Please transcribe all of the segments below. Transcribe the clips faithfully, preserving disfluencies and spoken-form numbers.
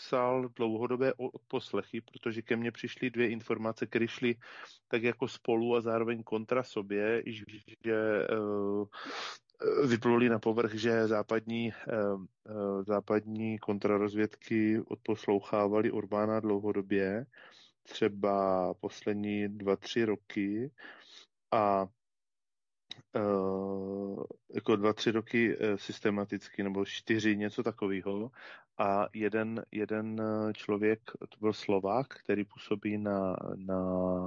podepsal dlouhodobé odposlechy, protože ke mně přišly dvě informace, které šly tak jako spolu a zároveň kontra sobě, že uh, vypluly na povrch, že západní, uh, uh, západní kontrarozvědky odposlouchávaly Orbána dlouhodobě, třeba poslední dva, tři roky a Uh, jako dva, tři roky uh, systematicky, nebo čtyři, něco takového. A jeden, jeden člověk, to byl Slovák, který působí na, na,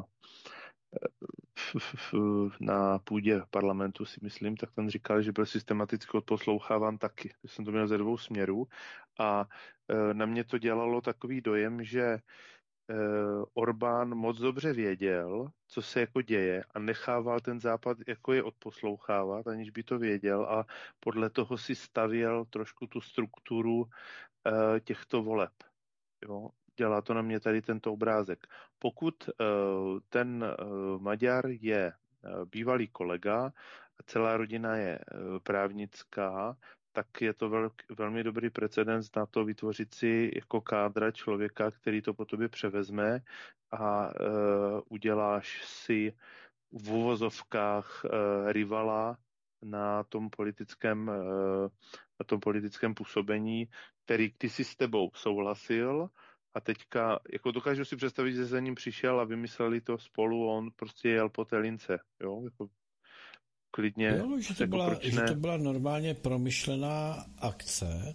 na půdě parlamentu, si myslím, tak ten říkal, že byl systematicky odposloucháván taky. Já jsem to měl ze dvou směrů a uh, na mě to dělalo takový dojem, že Orbán moc dobře věděl, co se jako děje a nechával ten západ jako je odposlouchávat, aniž by to věděl a podle toho si stavěl trošku tu strukturu uh, těchto voleb. Jo? Dělá to na mě tady tento obrázek. Pokud uh, ten uh, Maďar je uh, bývalý kolega a celá rodina je uh, právnická, tak je to vel, velmi dobrý precedens na to vytvořit si jako kádra člověka, který to po tobě převezme a e, uděláš si v uvozovkách e, rivala na tom politickém, e, na tom politickém působení, který ty si s tebou souhlasil a teďka, jako dokážu si představit, že za ním přišel a vymysleli to spolu, on prostě jel po té lince, jo, jako klidně. Jo, že to, jako byla, že to byla normálně promyšlená akce,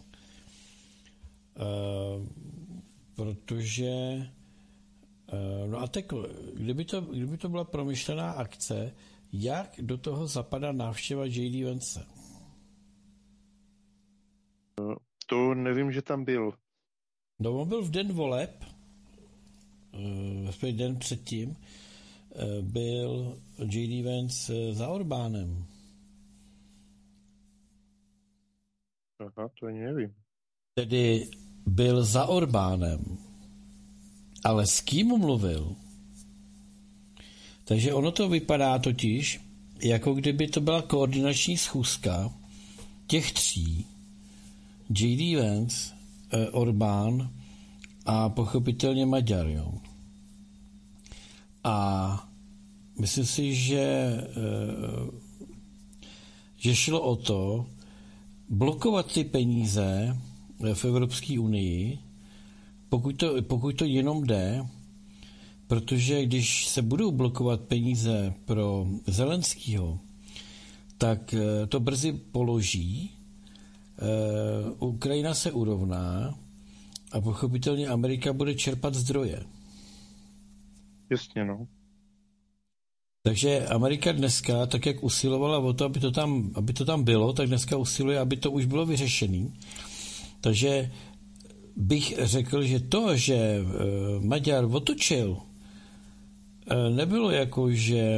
uh, protože uh, no a tak, kdyby to, kdyby to byla promyšlená akce, jak do toho zapadá návštěva J D Vance? To nevím, že tam byl. No, on byl v den voleb, uh, den předtím, byl J D Vance za Orbánem. Aha, to nevím. Tedy byl za Orbánem. Ale s kým mluvil? Takže ono to vypadá totiž, jako kdyby to byla koordinační schůzka těch tří. J D Vance, Orbán a pochopitelně Maďar, jo. A myslím si, že, že šlo o to blokovat ty peníze v Evropské unii, pokud to, pokud to jenom jde, protože když se budou blokovat peníze pro Zelenskýho, tak to brzy položí, Ukrajina se urovná a pochopitelně Amerika bude čerpat zdroje. Jasně, no. Takže Amerika dneska, tak jak usilovala o to, aby to tam, aby to tam bylo, tak dneska usiluje, aby to už bylo vyřešené. Takže bych řekl, že to, že Maďar otočil, nebylo jako, že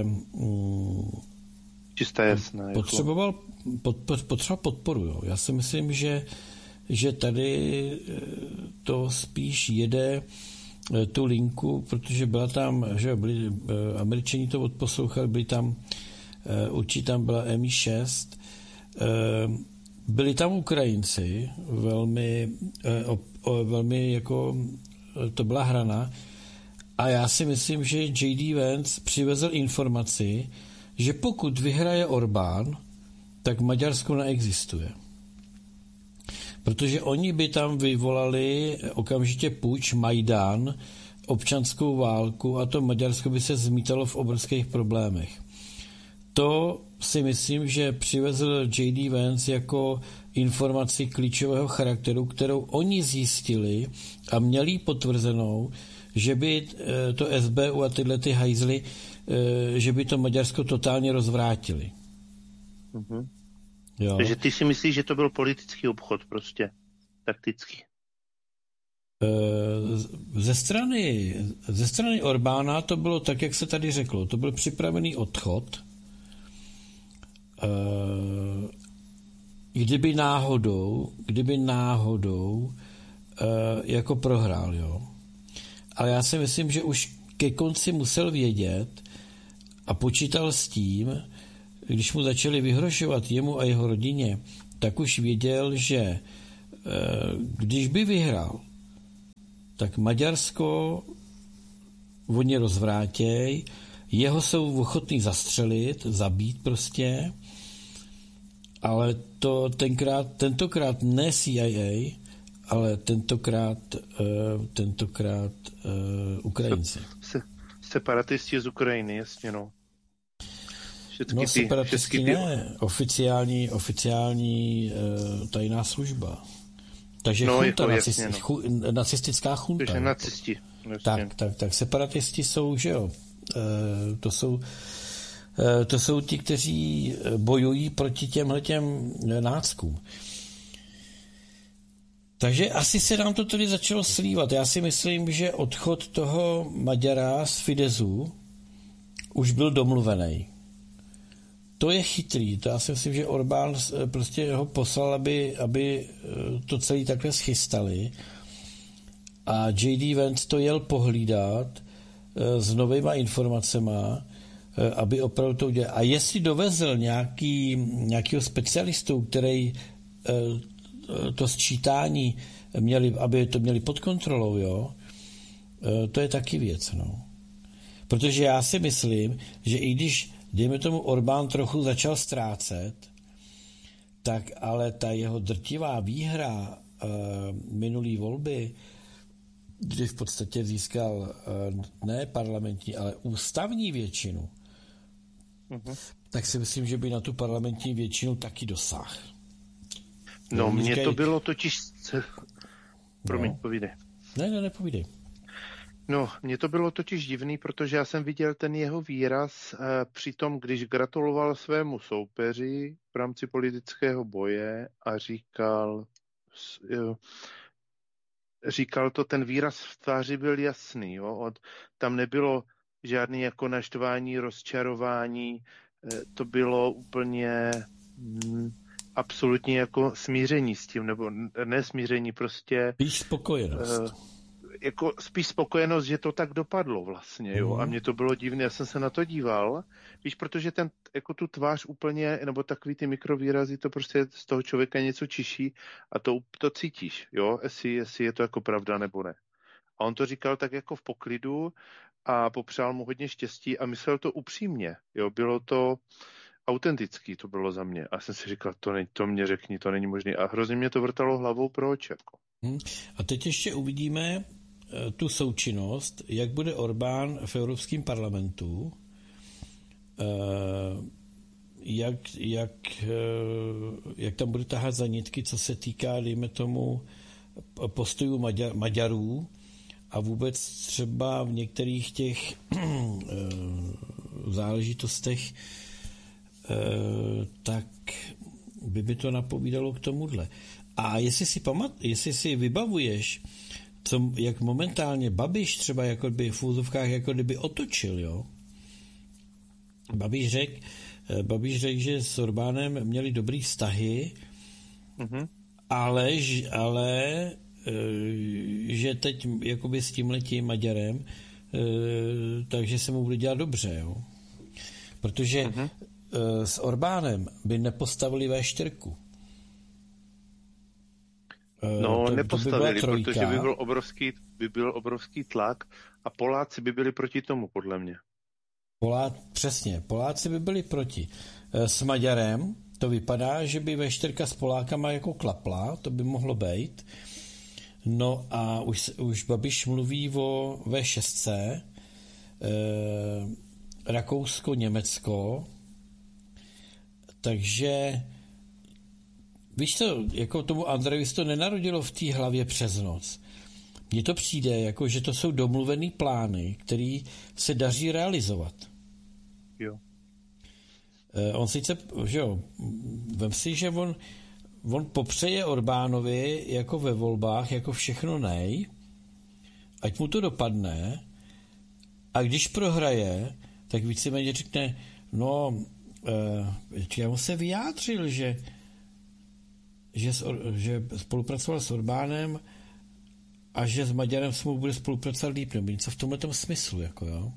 čisté jasné. Potřeboval, pod, potřeboval podporu. Jo. Já si myslím, že, že tady to spíš jede tu linku, protože byla tam, že byli, Američani to odposlouchali, byli tam, určitě tam byla M I šest, byli tam Ukrajinci, velmi, velmi jako, to byla hrana, a já si myslím, že J D Vance přivezl informaci, že pokud vyhraje Orbán, tak Maďarsko neexistuje. Protože oni by tam vyvolali okamžitě puč, Majdan, občanskou válku a to Maďarsko by se zmítalo v obrovských problémech. To si myslím, že přivezl J D Vance jako informaci klíčového charakteru, kterou oni zjistili a měli potvrzenou, že by to S B U a tyhle ty hajzly, že by to Maďarsko totálně rozvrátili. Mhm. Jo. Takže ty si myslíš, že to byl politický obchod prostě, taktický? Ze strany, ze strany Orbána to bylo tak, jak se tady řeklo. To byl připravený odchod. Kdyby náhodou, kdyby náhodou jako prohrál, jo. Ale já si myslím, že už ke konci musel vědět a počítal s tím, když mu začali vyhrožovat jemu a jeho rodině, tak už věděl, že když by vyhrál, tak Maďarsko oni rozvrátěj, jeho jsou ochotný zastřelit, zabít prostě, ale to tenkrát, tentokrát ne C I A, ale tentokrát, uh, tentokrát uh, Ukrajinci. Se, se, separatisti z Ukrajiny, jasně, no. Všechny no, separatisti ne, oficiální, oficiální uh, tajná služba. Takže no, chunta, jako nacisti, jasně, no. chu, nacistická chunta. Takže nacisti. Tak, tak, tak, separatisti jsou, že jo, uh, to jsou to jsou ti, kteří bojují proti těmhletěm náckům. Takže asi se nám to tady začalo slívat. Já si myslím, že odchod toho Maďara z Fidesu už byl domluvený. To je chytrý. To já si myslím, že Orbán prostě ho poslal, aby, aby to celé takhle schystali. A J D Vance to jel pohlídat s novýma informacema, aby opravdu to udělal. A jestli dovezl nějaký, nějakýho specialistu, který to sčítání měli, aby to měli pod kontrolou, jo, to je taky věc, no. Protože já si myslím, že i když, dejme tomu, Orbán trochu začal ztrácet, tak ale ta jeho drtivá výhra uh, minulý volby, kdy v podstatě získal uh, ne parlamentní, ale ústavní většinu, uh-huh. tak si myslím, že by na tu parlamentní většinu taky dosáhl. No, mně říkají... to bylo totiž... Promiň, no. Povídej. Ne, ne, nepovídej. No, mně to bylo totiž divný, protože já jsem viděl ten jeho výraz eh, při tom, když gratuloval svému soupeři v rámci politického boje a říkal... Eh, říkal to, ten výraz v tváři byl jasný, jo? Od, tam nebylo žádný jako naštvání, rozčarování, eh, to bylo úplně... Hm, absolutně jako smíření s tím, nebo ne smíření, prostě... Spíš spokojenost. Uh, jako spíš spokojenost, že to tak dopadlo vlastně, jo. Mm. A mně to bylo divné, já jsem se na to díval, víš, protože ten, jako tu tvář úplně, nebo takový ty mikrovýrazy, to prostě z toho člověka něco čiší a to, to cítíš, jo, jestli, jestli je to jako pravda nebo ne. A on to říkal tak jako v poklidu a popřál mu hodně štěstí a myslel to upřímně, jo, bylo to... autentický to bylo za mě. A jsem si říkal, to, ne, to mě řekni, to není možné. A hrozně mě to vrtalo hlavou, proč. Jako. Hmm. A teď ještě uvidíme uh, tu součinnost, jak bude Orbán v Evropském parlamentu, uh, jak, jak, uh, jak tam bude tahat za nitky, co se týká, dejme tomu, postojů Maďar, Maďarů a vůbec třeba v některých těch uh, záležitostech tak by by to napovídalo k tomuhle. A jestli si pamat, jestli si vybavuješ, co, jak momentálně Babiš třeba jako by v úzovkách jako kdyby otočil, jo? Babiš řekl, Babiš řekl, že s Orbánem měli dobrý vztahy, mm-hmm. ale, ale že teď jakoby s tímhletím Maďarem, takže se mu bude dělat dobře, jo? Protože mm-hmm. s Orbánem by nepostavili vé čtyři. No, to, nepostavili, to by protože by byl, obrovský, by byl obrovský tlak a Poláci by byli proti tomu, podle mě. Polá, přesně, Poláci by byli proti. S Maďarem to vypadá, že by vé čtyři s Polákama jako klapla, to by mohlo být. No a už, už Babiš mluví o vé šest, eh, Rakousko, Německo. Takže víš to, jako tomu Andrejovi to nenarodilo v té hlavě přes noc. Mně to přijde, jako že to jsou domluvený plány, který se daří realizovat. Jo. Eh, on sice, že jo, vem si, že on, on popřeje Orbánovi jako ve volbách, jako všechno nej, ať mu to dopadne, a když prohraje, tak víceméně řekne, no, já mu se vyjádřil, že, že, že spolupracoval s Orbánem a že s Maďarem se mu bude spolupracovat líp, nebo něco v tomhle smyslu, jako jo.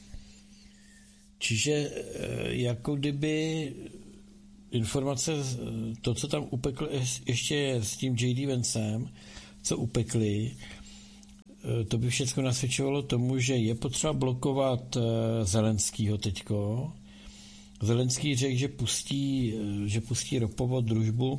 Čiže jako kdyby informace, to, co tam upekl ještě s tím J D Vancem, co upekli, to by všechno nasvědčovalo tomu, že je potřeba blokovat Zelenskýho teďko. Zelenský řekl, že pustí, že pustí ropovod Družbu,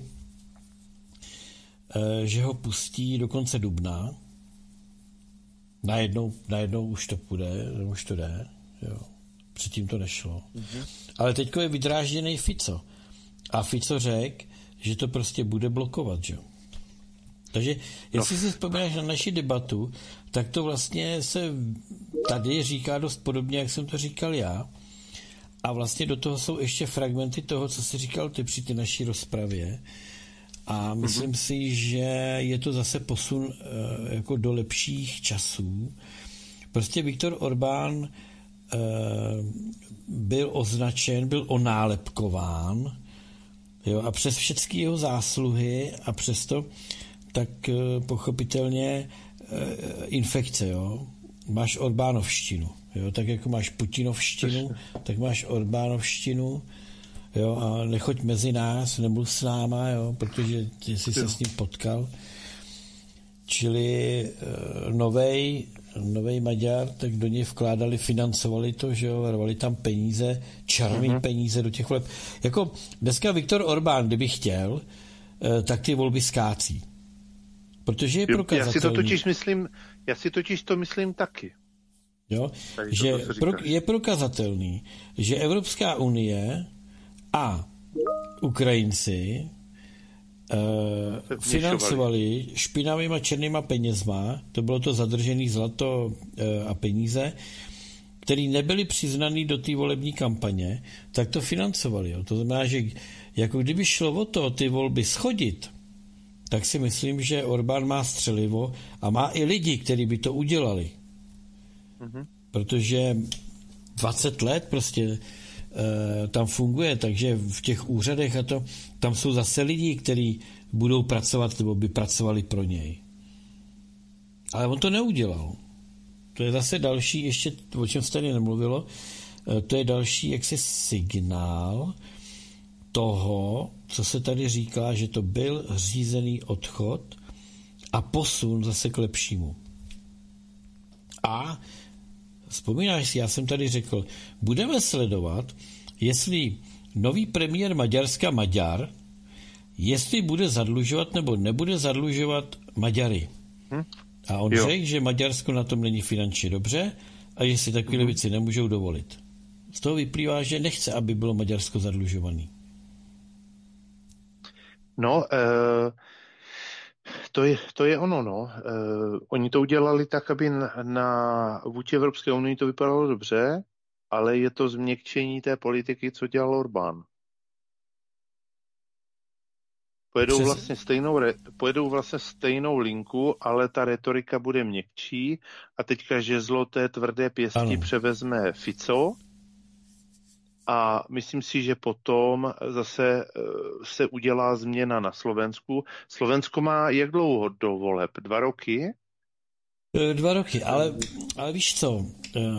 že ho pustí do konce dubna. Najednou, najednou už to půjde, už to jde. Jo. Předtím to nešlo. Mm-hmm. Ale teďko je vydrážděný Fico. A Fico řekl, že to prostě bude blokovat, že? Takže jestli no. si vzpomínáš na naši debatu, tak to vlastně se tady říká dost podobně, jak jsem to říkal já. A vlastně do toho jsou ještě fragmenty toho, co jsi říkal ty při té naší rozpravě. A myslím mm-hmm. si, že je to zase posun uh, jako do lepších časů. Prostě Viktor Orbán uh, byl označen, byl onálepkován, jo, a přes všechny jeho zásluhy a přesto tak uh, pochopitelně uh, infekce, jo. Máš Orbánovštinu, jo, tak jako máš Putinovštinu, tak máš Orbánovštinu, jo, a nechoď mezi nás, nemluv s náma, jo, protože ty jsi se s ním potkal. Čili uh, novej, novej Maďar, tak do něj vkládali, financovali to, že jo, dávali tam peníze, černý uh-huh. peníze do těch voleb. Jako dneska Viktor Orbán, kdyby chtěl, uh, tak ty volby skácí. Protože je prokazatelný. Já si to totiž myslím, já si totiž to myslím taky. Jo, že pro, je prokazatelný, že Evropská unie a Ukrajinci uh, financovali špinavýma černýma penězma, to bylo to zadržené zlato uh, a peníze, který nebyly přiznaný do té volební kampaně, tak to financovali. Jo. To znamená, že jako kdyby šlo o to ty volby schodit, tak si myslím, že Orbán má střelivo a má i lidi, kteří by to udělali. Mm-hmm. Protože dvacet let prostě tam funguje, takže v těch úřadech a to, tam jsou zase lidi, kteří budou pracovat nebo by pracovali pro něj. Ale on to neudělal. To je zase další, ještě o čem se tady nemluvilo, to je další jaksi signál toho, co se tady říká, že to byl řízený odchod a posun zase k lepšímu. A vzpomínáš si, já jsem tady řekl, budeme sledovat, jestli nový premiér Maďarska Maďar, jestli bude zadlužovat nebo nebude zadlužovat Maďary. Hm? A on řekl, že Maďarsko na tom není finančně dobře a že si takové hm. věci nemůžou dovolit. Z toho vyplývá, že nechce, aby bylo Maďarsko zadlužovaný. No, uh... To je, to je ono, no. Uh, oni to udělali tak, aby na, na vůči Evropské unii to vypadalo dobře, ale je to změkčení té politiky, co dělal Orbán. Pojedou vlastně, stejnou, pojedou vlastně stejnou linku, ale ta retorika bude měkčí a teďka žezlo té tvrdé pěsti ano. převezme Fico. A myslím si, že potom zase se udělá změna na Slovensku. Slovensko má jak dlouho do voleb? Dva roky? Dva roky, ale, ale víš co?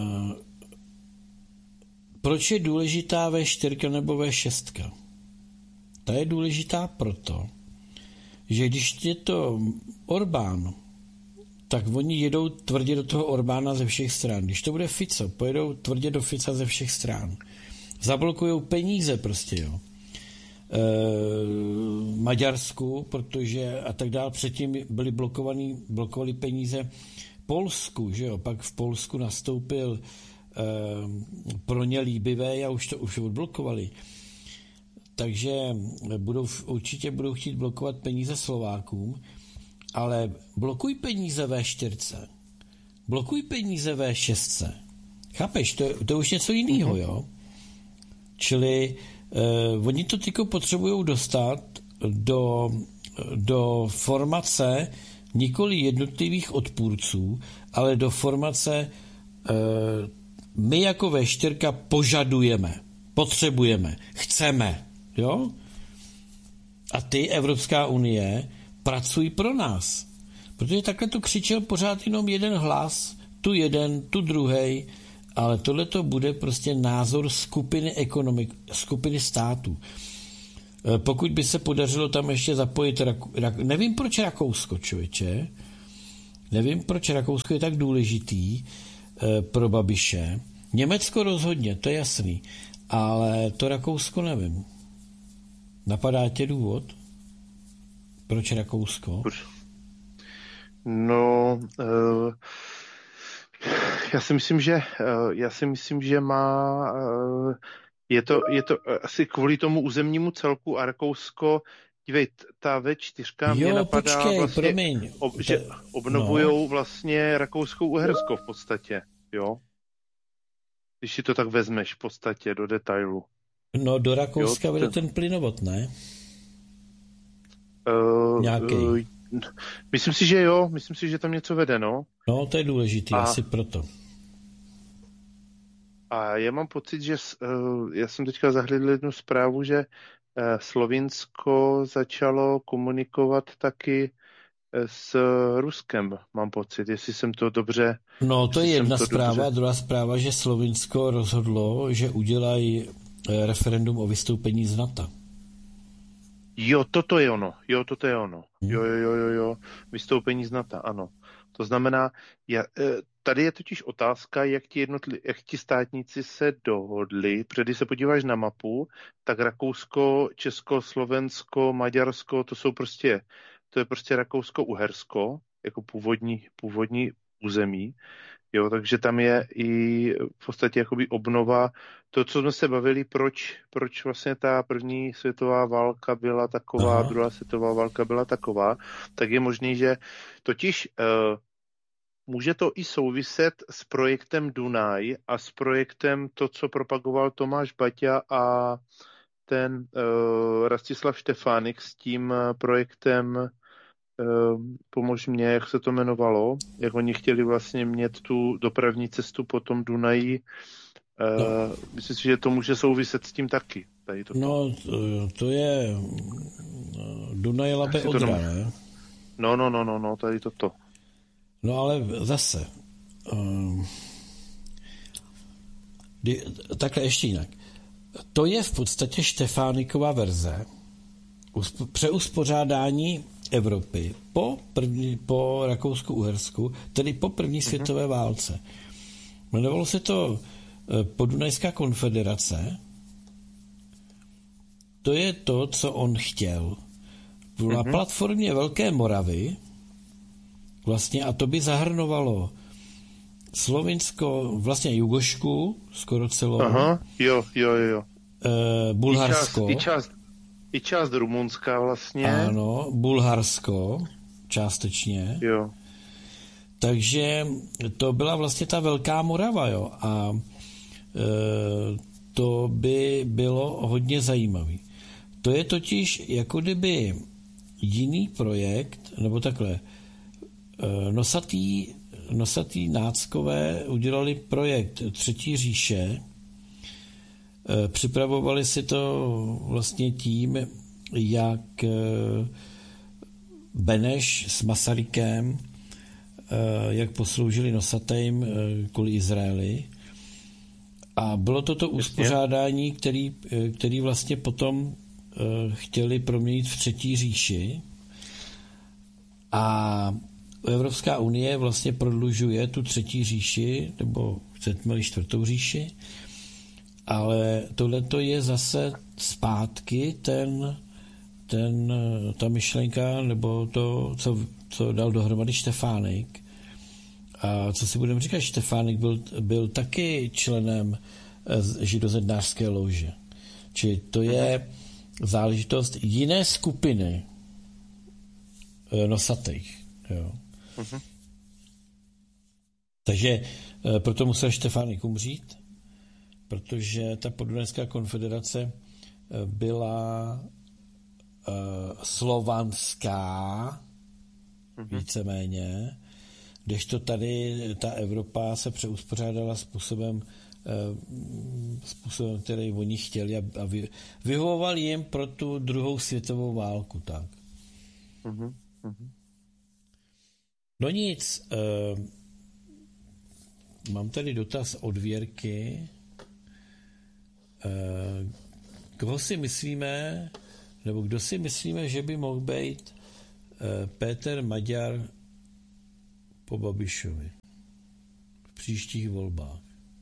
Proč je důležitá vé čtyři nebo vé šest? Ta je důležitá proto, že když je to Orbán, tak oni jedou tvrdě do toho Orbána ze všech stran. Když to bude Fico, pojedou tvrdě do Fica ze všech stran. Zablokujou peníze prostě, jo. E, Maďarsku, protože a tak dále, předtím byly blokovaný, blokovali peníze Polsku, že jo, pak v Polsku nastoupil e, pro ně líbivé a už to už odblokovali. Takže budou, určitě budou chtít blokovat peníze Slovákům, ale blokuj peníze vé čtyři, blokuj peníze vé šest. Chápeš, to, to je už něco jiného, jo. Čili eh, oni to tyko potřebují dostat do, do formace nikoli jednotlivých odpůrců, ale do formace eh, my jako vé čtyři požadujeme, potřebujeme, chceme, jo? A ty, Evropská unie, pracují pro nás. Protože takhle to křičel pořád jenom jeden hlas, tu jeden, tu druhej, ale tohle to bude prostě názor skupiny ekonomik, skupiny států. Pokud by se podařilo tam ještě zapojit, Rak, Rak, nevím proč Rakousko, člověče, Nevím, proč Rakousko je tak důležitý e, pro Babiše. Německo rozhodně, to je jasný, ale to Rakousko nevím. Napadá tě důvod? Proč Rakousko? No, uh, já si myslím, že uh, já si myslím, že má uh, je to, je to asi kvůli tomu územnímu celku a Rakousko, dívej, ta vé čtyři mě jo, napadá počkej, vlastně, promiň. ob, že obnovujou no. vlastně Rakouskou Uhersko v podstatě, jo? Když si to tak vezmeš v podstatě do detailu. No, do Rakouska vede ten plynovod, ne? Uh, Nějaký. Uh, myslím si, že jo, myslím si, že tam něco vede, no. No, to je důležitý, a, asi proto. A já mám pocit, že uh, já jsem teďka zahlédl jednu zprávu, že uh, Slovinsko začalo komunikovat taky s Ruskem, mám pocit, jestli jsem to dobře... No, to je jedna to zpráva, dobře... druhá zpráva, že Slovinsko rozhodlo, že udělají referendum o vystoupení z NATO. Jo, toto je ono, jo, toto je ono. Hmm. Jo, jo, jo, jo, jo, vystoupení z NATO, ano. To znamená, já, tady je totiž otázka, jak ti, jednotli, jak ti státníci se dohodli, protože když se podíváš na mapu, tak Rakousko, Česko, Slovensko, Maďarsko, to jsou prostě to je prostě Rakousko-Uhersko, jako původní, původní území, jo, takže tam je i v podstatě jakoby obnova, to, co jsme se bavili, proč, proč vlastně ta první světová válka byla taková, Aha. druhá světová válka byla taková, tak je možný, že totiž uh, může to i souviset s projektem Dunaj a s projektem to, co propagoval Tomáš Baťa a ten uh, Rastislav Štefánik s tím projektem uh, pomož mě, jak se to jmenovalo, jak oni chtěli vlastně mít tu dopravní cestu po tom Dunaji. Uh, no. Myslím si, že to může souviset s tím taky. Tady toto. No, to je Dunaj Labe Odra, ne? No, no, no, no, no, tady toto. No ale zase um, takhle ještě jinak. To je v podstatě Štefánikova verze přeuspořádání Evropy po, první, po Rakousku-Uhersku, tedy po první uh-huh. světové válce. Jmenovalo se to Podunajská konfederace. To je to, co on chtěl. Na uh-huh. platformě Velké Moravy vlastně, a to by zahrnovalo Slovinsko, vlastně Jugošku, skoro celou. Aha, jo, jo, jo. E, Bulharsko. I část, i část, i část Rumunska vlastně. Ano, Bulharsko, částečně. Jo. Takže to byla vlastně ta Velká Morava, jo. A e, to by bylo hodně zajímavý. To je totiž jako kdyby jiný projekt, nebo takhle, e, nosatý nosatý náckové udělali projekt Třetí říše, připravovali si to vlastně tím, jak Beneš s Masarykem, jak posloužili nosatým kvůli Izraeli. A bylo to to uspořádání, který, který vlastně potom chtěli proměnit v Třetí říši. A Evropská unie vlastně prodlužuje tu Třetí říši, nebo chcete-li Čtvrtou říši, ale tohleto je zase zpátky ten, ten, ta myšlenka, nebo to, co, co dal dohromady Štefánik. A co si budeme říkat, Štefánik byl, byl taky členem židozednářské lože. Čili to je záležitost jiné skupiny nosatých. Jo. Uh-huh. Takže e, proto musel Štefánik umřít, protože ta Podunajská konfederace e, byla e, slovanská, uh-huh. víceméně, kdežto tady ta Evropa se přeuspořádala způsobem, e, způsobem, který oni chtěli a, a vy, vyhovovali jim pro tu druhou světovou válku. Tak. Uh-huh. Uh-huh. No nic, uh, mám tady dotaz od Věrky. Uh, koho si myslíme, nebo kdo si myslíme, že by mohl být uh, Péter Maďar po Babišovi v příštích volbách?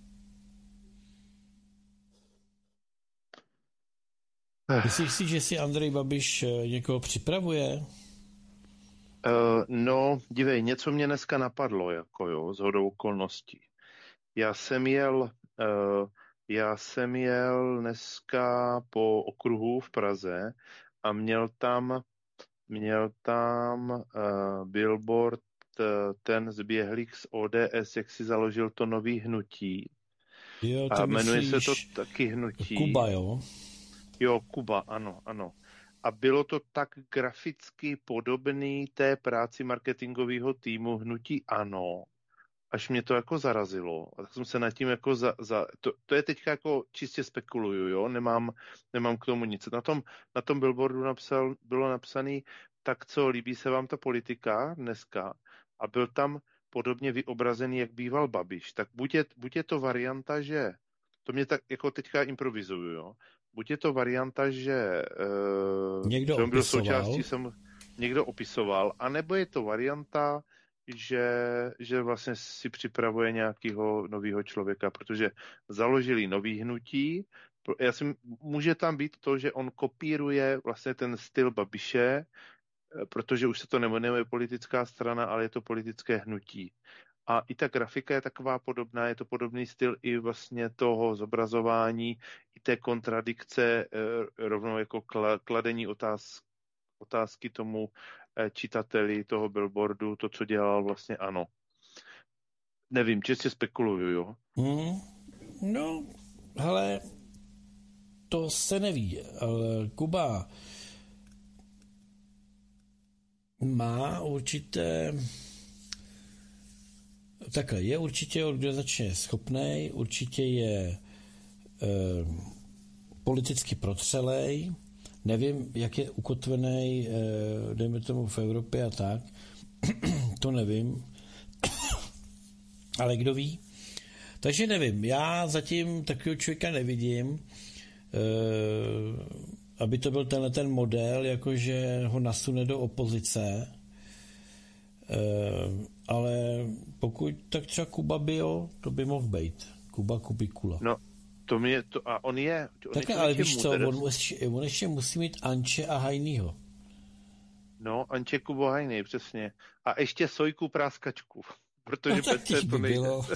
Myslíš si, že si Andrej Babiš někoho připravuje? Uh, no, dívej, něco mě dneska napadlo, jako jo, shodou okolností. Já jsem jel, uh, já jsem jel dneska po okruhu v Praze a měl tam, měl tam uh, billboard uh, ten zběhlík z O D S, jak si založil to nový hnutí. Jo, a jmenuje se to taky hnutí. Kuba, jo? Jo, Kuba, ano, ano. A bylo to tak graficky podobný té práci marketingového týmu hnutí ANO, až mě to jako zarazilo. A tak jsem se nad tím jako za... za to, to je teďka jako čistě spekuluju, jo? Nemám, nemám k tomu nic. Na tom, na tom billboardu napsal, bylo napsané, tak co, líbí se vám ta politika dneska? A byl tam podobně vyobrazený, jak býval Babiš. Tak buď je, buď je to varianta, že... To mě tak jako teďka improvizuju, jo? Buď je to varianta, že uh, někdo byl opisoval. součástí, jsem někdo opisoval, anebo je to varianta, že, že vlastně si připravuje nějakého nového člověka, protože založili nový hnutí. Já si, může tam být to, že on kopíruje vlastně ten styl Babiše, protože už se to nejmenuje politická strana, ale je to politické hnutí. A i ta grafika je taková podobná, je to podobný styl i vlastně toho zobrazování, i té kontradikce, rovnou jako kladení otázky, otázky tomu čitateli toho billboardu, to, co dělal vlastně ANO. Nevím, čistě spekuluju, jo? Hmm, no, hele, to se neví, ale Kuba má určité... Takhle, je určitě organizačně schopnej, určitě je e, politicky protřelej, nevím, jak je ukotvený, e, dejme tomu v Evropě a tak, to nevím, ale kdo ví. Takže nevím, já zatím takového člověka nevidím, e, aby to byl tenhle ten model, jakože ho nasune do opozice, e, ale pokud, tak třeba Kuba Bio, to by mohl být. Kuba Kubikula. No, to mě to, a on je... On tak je ale víš co, muder. on, on ještě musí mít Anče a Hajnýho. No, Anče Kubo Hajný, přesně. A ještě Sojku Práskačku, protože no, tak Petře to by bylo.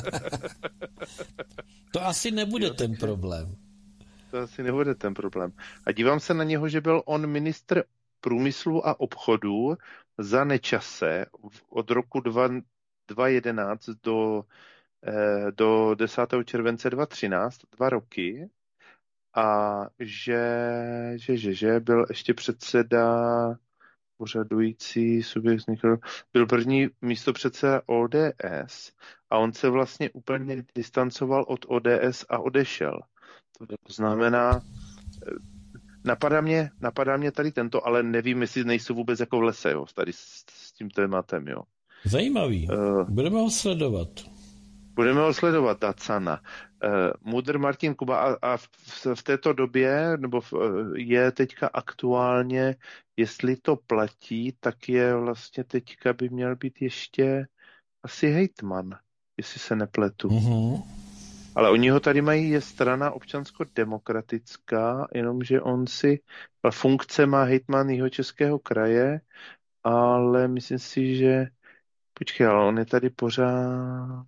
To asi nebude jo, ten takže, problém. To asi nebude ten problém. A dívám se na něho, že byl on ministr průmyslu a obchodu za Nečase od roku dva tisíce jedenáct do, eh, do desátého července dva tisíce třináct, dva roky, a že, že, že, že byl ještě předseda pořadující subjekt vznikl, byl první místopředseda O D S a on se vlastně úplně distancoval od O D S a odešel. To znamená, Napadá mě, napadá mě tady tento, ale nevím, jestli nejsou vůbec jako v lese, jo, tady s, s tím tématem, jo. Zajímavý. Uh, budeme ho sledovat. Budeme ho sledovat, Dacana. Uh, Mudr Martin Kuba a, a v, v této době, nebo v, je teďka aktuálně, jestli to platí, tak je vlastně teďka by měl být ještě asi hejtman, jestli se nepletu. Uh-huh. Ale oni ho tady mají, je strana občansko-demokratická, jenomže on si, funkce má hejtman Jihočeského kraje, ale myslím si, že, počkej, ale on je tady pořád,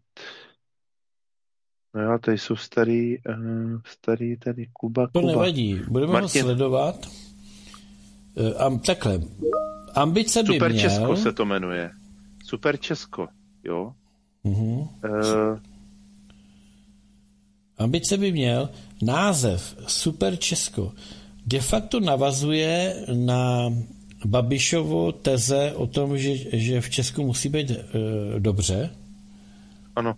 no jo, tady jsou starý, uh, starý tady Kuba, To Kuba. nevadí, budeme Martin. ho sledovat. Uh, um, takhle, ambice by Super měl... Česko se to jmenuje. Super Česko, jo. Uh-huh. Uh, Ambice by měl, název Super Česko de facto navazuje na Babišovo teze o tom, že, že v Česku musí být e, dobře. Ano.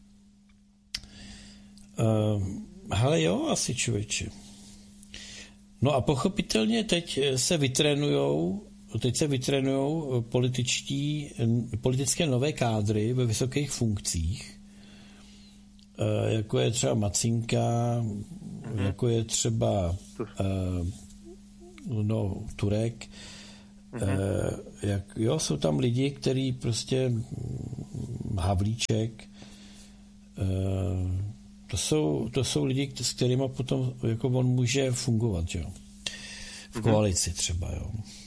E, hele jo, asi člověče. No a pochopitelně teď se vytrénujou, teď se vytrénujou političtí, politické nové kádry ve vysokých funkcích, jako je třeba Macinka, mm-hmm. jako je třeba uh, no, Turek. Mm-hmm. Uh, jak, jo, jsou tam lidi, kteří prostě Havlíček. To jsou, to jsou lidi, s kterými potom jako on může fungovat, jo. V koalici třeba, jo.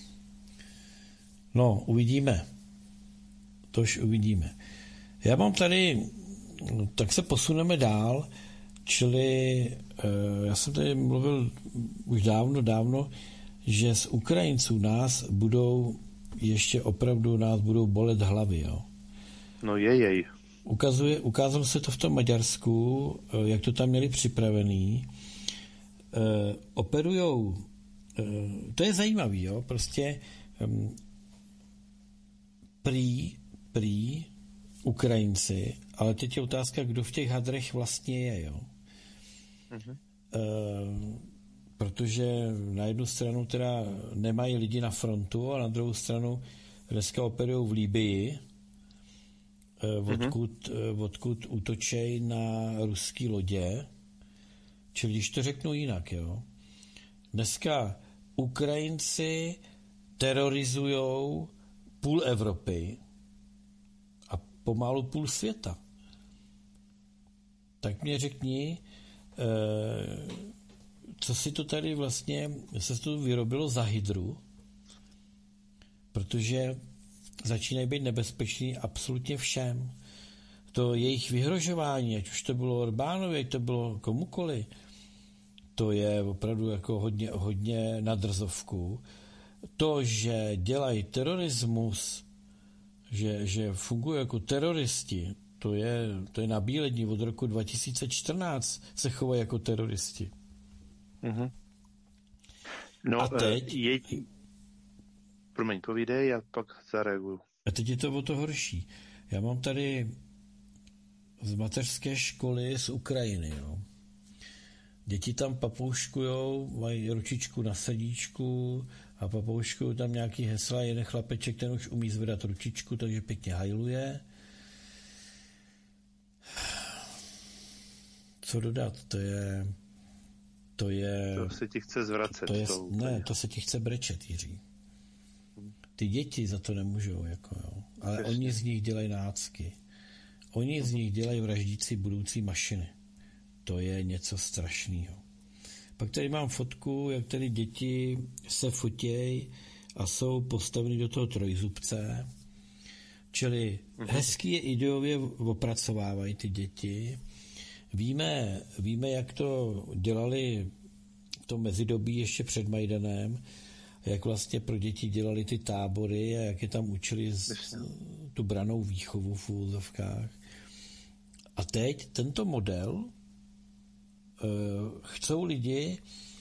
No, uvidíme. Tož uvidíme. Já mám tady, tak se posuneme dál, čili já jsem tady mluvil už dávno, dávno, že z Ukrajinců nás budou ještě opravdu nás budou bolet hlavy, jo. No je jej. Ukazuje, ukázalo se to v tom Maďarsku, jak to tam měli připravený. E, operujou, e, to je zajímavý, jo, prostě um, prý, prý Ukrajinci, ale teď je otázka, kdo v těch hadrech vlastně je, jo. Mhm. E, protože na jednu stranu teda nemají lidi na frontu a na druhou stranu dneska operují v Libyi, odkud, mm-hmm. odkud útočej na ruský lodě. Čili když to řeknu jinak, jo. Dneska Ukrajinci terorizujou půl Evropy a pomalu půl světa. Tak mě řekni, co si to tady vlastně se to vyrobilo za hydru, protože začínají být nebezpeční absolutně všem. To jejich vyhrožování, ať už to bylo Orbánovi, ať to bylo komukoli, to je opravdu jako hodně, hodně na drzovku. To, že dělají terorismus, že, že fungují jako teroristi, to je, to je nabílední. Od roku dva tisíce čtrnáct se chovají jako teroristi. Mm-hmm. No, a teď... Je... Promiň, povídej, já pak zareaguju. A teď je to o to horší. Já mám tady z mateřské školy z Ukrajiny, jo. Děti tam papouškujou, mají ručičku na sedíčku a papouškují tam nějaký hesla, jeden chlapeček, ten už umí zvedat ručičku, takže pěkně hajluje. Co dodat? To je... To je... To se ti chce zvracet. To je, to ne, to se ti chce brečet, Jiří. Ty děti za to nemůžou, jako jo. Ale Přesně. Oni z nich dělají nácky. Oni z nich dělají vraždící budoucí mašiny. To je něco strašného. Pak tady mám fotku, jak tady děti se fotějí a jsou postaveny do toho trojzubce. Čili uh-huh. hezky je ideově opracovávají ty děti. Víme, víme, jak to dělali v tom mezidobí ještě před Majdanem, jak vlastně pro děti dělali ty tábory a jak je tam učili z, tu branou výchovu v úzovkách. A teď tento model uh, chcou lidi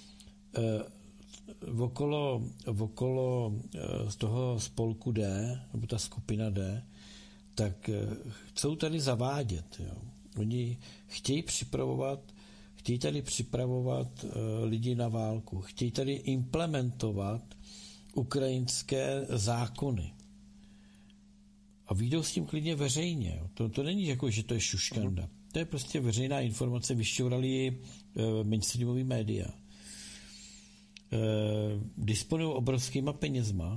uh, okolo, okolo uh, z toho spolku D, nebo ta skupina D, tak uh, chcou tady zavádět. Jo. Oni chtějí připravovat, chtějí tady připravovat uh, lidi na válku, chtějí tady implementovat ukrajinské zákony. A vyjdou s tím klidně veřejně. Jo. To, to není jako, že to je šuškanda. To je prostě veřejná informace, vyšťourali ji uh, mainstreamový média. Uh, disponují obrovskýma penězma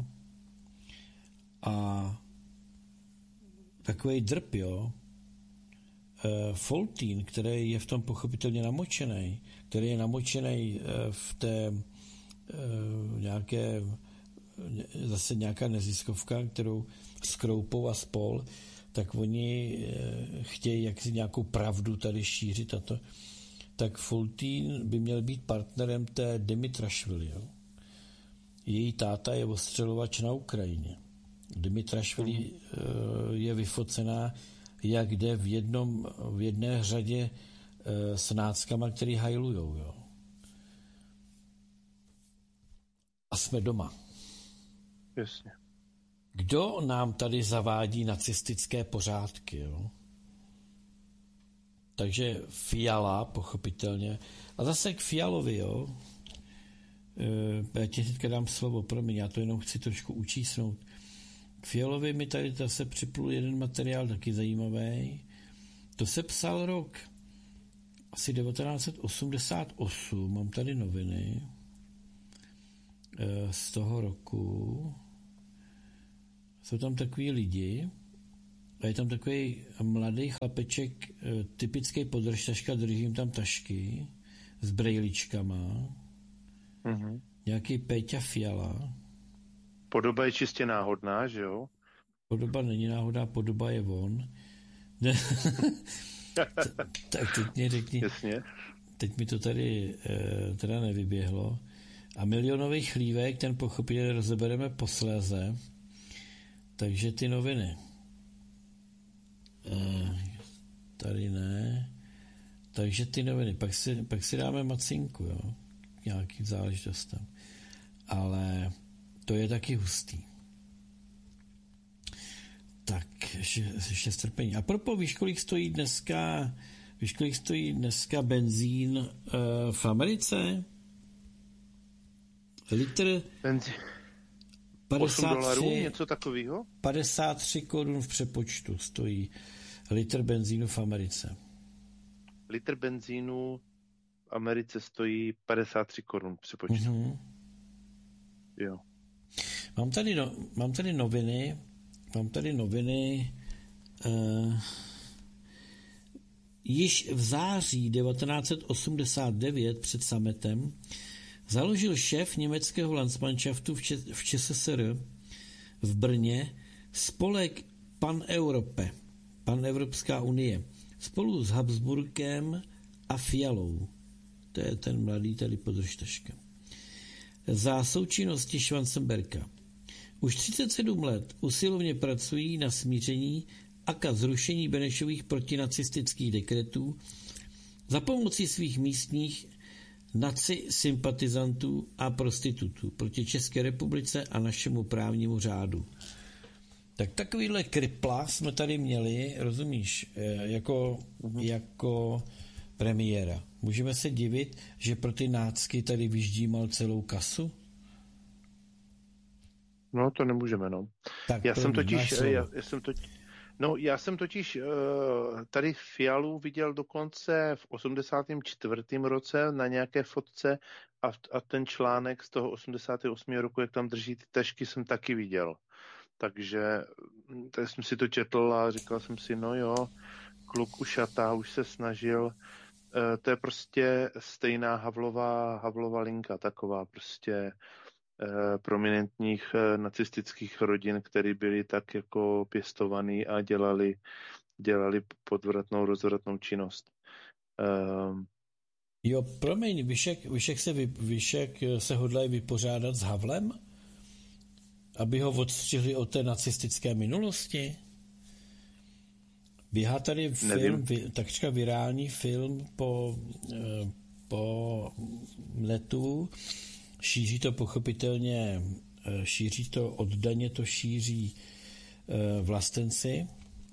a takovej drp, jo, Foltín, který je v tom pochopitelně namočený, který je namočený v té nějaké zase nějaká neziskovka, kterou s Kroupou a spol, tak oni chtějí jaksi nějakou pravdu tady šířit a to. Tak Foltín by měl být partnerem té Dimitrašvili. Jo. Její táta je ostřelovač na Ukrajině. Dimitrašvili je vyfocená, jak jde v, jednom, v jedné řadě e, s náckama, který hajlujou. Jo. A jsme doma. Jasně. Kdo nám tady zavádí nacistické pořádky? Jo? Takže Fiala, pochopitelně. A zase k Fialovi, jo. E, já ti teďka dám slovo, promiň, já to jenom chci trošku učísnout. K Fialovi mi tady zase připlul jeden materiál taky zajímavý. To se psal rok asi devatenáct set osmdesát osm, mám tady noviny z toho roku. Jsou tam takový lidi, a je tam takový mladý chlapeček, typický podržtaška, drží jim tam tašky s brejličkama. Mm-hmm. Nějaký Péťa Fiala. Podoba je čistě náhodná, že jo? Podoba není náhodná, podoba je on. Tak teď mi řekni, Jasně. teď mi to tady e, teda nevyběhlo. A Milionový chlívek, ten pochopitelně rozebereme posléze. Takže ty noviny. E, tady ne. Takže ty noviny. Pak si, pak si dáme macinku, jo. Nějaký záležitostem. Ale to je taky hustý. Tak, ještě, ještě strpení. A propos, víš, kolik stojí dneska, víš, kolik stojí dneska benzín uh, v Americe? Litr Benzín. osm dolarů, něco takového? padesát tři korun v přepočtu stojí litr benzínu v Americe. Litr benzínu v Americe stojí padesát tři korun v přepočtu. Mm-hmm. Jo. Mám tady, no, mám tady noviny, mám tady noviny, uh, již v září devatenáct set osmdesát devět před summitem založil šéf německého Landsmannschaftu v, Č- v ČSSR v Brně spolek Pan-Europe, Pan-Evropská unie, spolu s Habsburkem a Fialou. To je ten mladý tady podržtaška. Za součinnosti Schwarzenberga. Už třicet sedm let usilovně pracují na smíření a zrušení Benešových protinacistických dekretů za pomocí svých místních naci-sympatizantů a prostitutů proti České republice a našemu právnímu řádu. Tak takovýhle kripla jsme tady měli, rozumíš, jako, uh-huh. jako premiéra. Můžeme se divit, že pro ty nácky tady vyždímal celou kasu? No, to nemůžeme, no. Tak, já, jsem totiž, já, já jsem totiž, no, já jsem totiž uh, tady Fialu viděl dokonce v osmdesátém čtvrtém roce na nějaké fotce a, a ten článek z toho osmdesátého osmého roku, jak tam drží ty tašky, jsem taky viděl. Takže tak jsem si to četl a říkal jsem si, no jo, kluk ušatá, už se snažil. Uh, to je prostě stejná Havlová, Havlova linka, taková prostě prominentních nacistických rodin, které byly tak jako pěstovaný a dělali, dělali podvratnou, rozvratnou činnost. Um, jo, promiň, Vyšek, Vyšek, se, vy, Vyšek se hodlají vypořádat s Havlem? Aby ho odstřihli od té nacistické minulosti? Běhá tady film, vy, takřka virální film po, po letu. Šíří to pochopitelně, šíří to oddaně, to šíří vlastenci,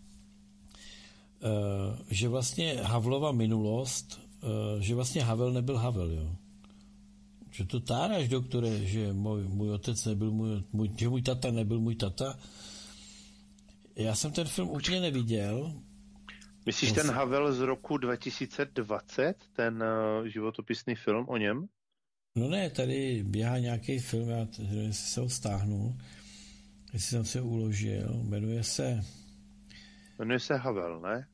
že vlastně Havlova minulost, že vlastně Havel nebyl Havel, jo. Že to táráš, doktore, že můj, můj otec nebyl můj, můj, že můj tata nebyl můj tata. Já jsem ten film úplně neviděl. Myslíš ten Havel z roku dva tisíce dvacet, ten uh, životopisný film o něm? No ne, tady běhá nějaký film, já si se ho stáhnu, jestli jsem se uložil, jmenuje se... Jmenuje se Havel, ne?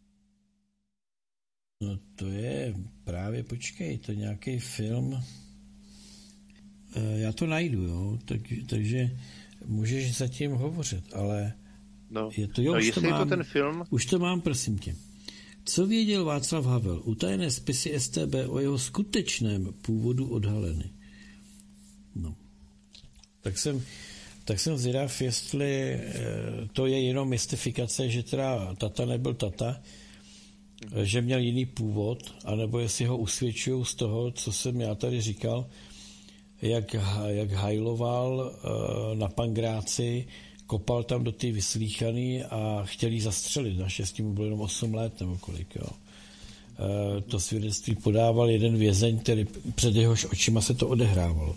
No to je právě, počkej, to je nějaký film, já to najdu, jo, tak, takže můžeš zatím hovořit, ale no, je to, jo, no, už jestli to je mám, to ten film... Už to mám, prosím tě. Co věděl Václav Havel? Utajené spisy S T B o jeho skutečném původu odhaleny. No. Tak jsem, tak jsem zvědav, jestli to je jenom mystifikace, že teda tata nebyl tata, že měl jiný původ, anebo jestli ho usvědčují z toho, co jsem já tady říkal, jak, jak hajloval na Pangráci, kopal tam do ty vyslíchaný a chtěl jí zastřelit. Naštěstí mu bylo jenom osm let nebo kolik, jo. To svědectví podával jeden vězeň, který před jehož očima se to odehrávalo.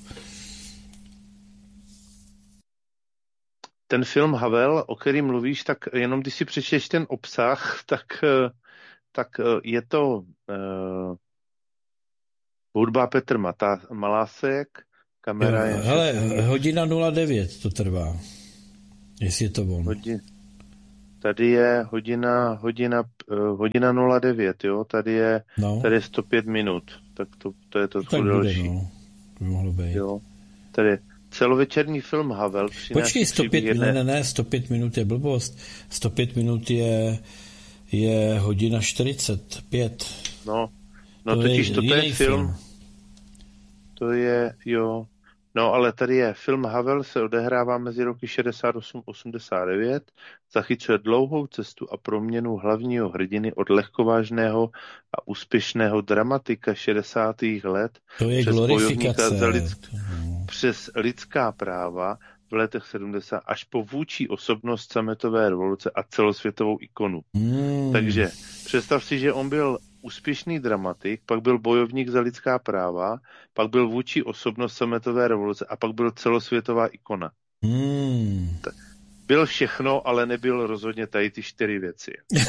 Ten film Havel, o kterém mluvíš, tak jenom když si přečteš ten obsah, tak, tak je to uh, hudba Petr Mata, Malásek, kamera jo, je... Hele, hodina nula devět to trvá. Jestli je to on. Hodin, Tady je hodina, hodina, uh, hodina nula devět, jo, tady je, no. tady je sto pět minut, tak to, to je to tak další. Bude, no. To by mohlo být. Jo, tady celovečerní film Havel. Počkej, sto pět, jedné... ne, ne, sto pět minut je blbost, sto pět minut je, je hodina čtyřicet pět. No, no to totiž je, to je film, film. To je, jo, no ale tady je film Havel, se odehrává mezi roky šedesát osm a osmdesát devět, zachycuje dlouhou cestu a proměnu hlavního hrdiny od lehkovážného a úspěšného dramatika šedesátých let to je přes bojovníka za lidsk, přes lidská práva v letech sedmdesát až po vůdčí osobnost sametové revoluce a celosvětovou ikonu. Hmm. Takže představ si, že on byl úspěšný dramatik, pak byl bojovník za lidská práva, pak byl vůdčí osobnost sametové revoluce a pak byl celosvětová ikona. Hmm. Byl všechno, ale nebyl rozhodně tady ty čtyři věci.